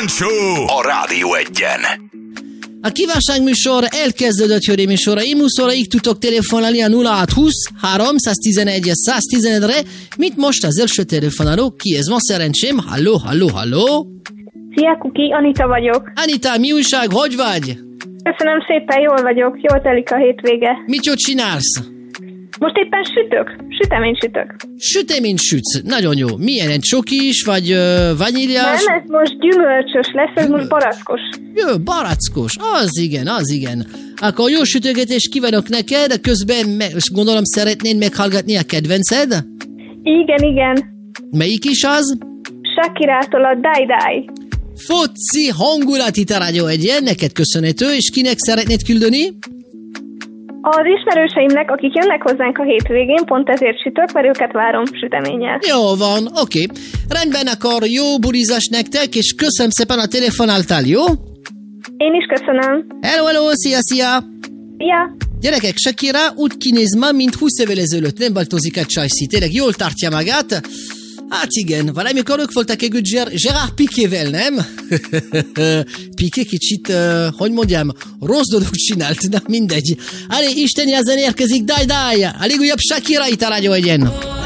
Show a Rádió Egyen. A kívánságműsor elkezdődött, hölgyeim és uraim, 20 óraig tudtok telefonálni a 0620 311 111-re, mint most az első telefonáló, ki ez ma szerencsém, halló. Szia, Kuki, Anita vagyok. Anita, mi újság, hogy vagy? Köszönöm szépen, jól vagyok, jól telik a hétvége. Mit jót csinálsz? Most éppen süteményt sütök. Süteményt sütsz, nagyon jó. Milyen, egy csokis, vagy vaníliás? Nem, ez most gyümölcsös lesz, ez most barackos. Jó, barackos, az igen. Akkor jó sütögetést kívánok neked, de közben gondolom szeretnéd meghallgatni a kedvenced? Igen. Melyik is az? Shakirától a Die. Foci hangulat itt a Rádió Egyen, neked köszönhető, és kinek szeretnéd küldeni? Az ismerőseimnek, akik jönnek hozzánk a hétvégén, pont ezért sütök, mert őket várom süteménnyel. Jó van, oké. Rendben, akkor jó bulizás nektek, és köszönöm szépen a telefonáltál, jó? Én is köszönöm. Hello, szia! Szia! Gyerekek, Shakira úgy kinéz ma, mint 20 évvel ezelőtt, nem változik a csajszi, tényleg jól tartja magát. Hát igen, valamikor ők voltak egy Gérard Piquével, nem? Piqué kicsit, hogy mondjam, rossz dolgot csinált, na mindegy. Allez, isteni ezen érkezik, Die. A legújabb Shakira itt a Rádió Egyen.